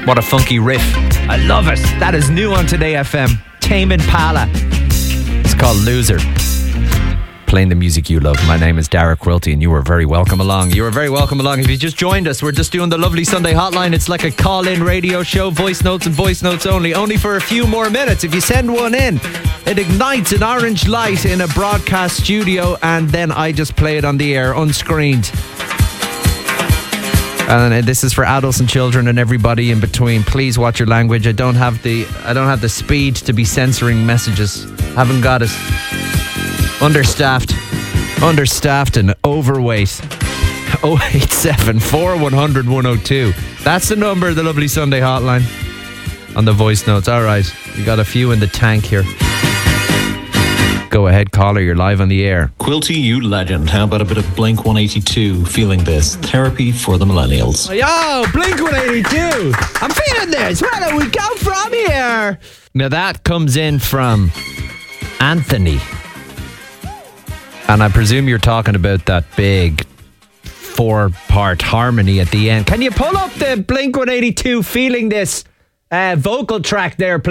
What a funky riff. I love it. That is new on Today FM. Tame Impala. It's called Loser. Playing the music you love. My name is Derek Quilty and you are very welcome along. You are very welcome along. If you just joined us, we're just doing the lovely Sunday hotline. It's like a call-in radio show, voice notes and voice notes only for a few more minutes. If you send one in, it ignites an orange light in a broadcast studio and then I just play it on the air unscreened. And this is for adults and children and everybody in between. Please watch your language. I don't have the speed to be censoring messages. Haven't got it. Understaffed and overweight. 087 4100 102. That's the number of the lovely Sunday hotline on the voice notes. All right, we got a few in the tank here. Go ahead, caller, you're live on the air. Quilty, you legend. How about a bit of Blink 182? Feeling this. Therapy for the millennials. Yo, Blink 182. I'm feeling this. Where do we go from here? Now that comes in from Anthony. And I presume you're talking about that big 4-part harmony at the end. Can you pull up the Blink 182 Feeling This vocal track there, please?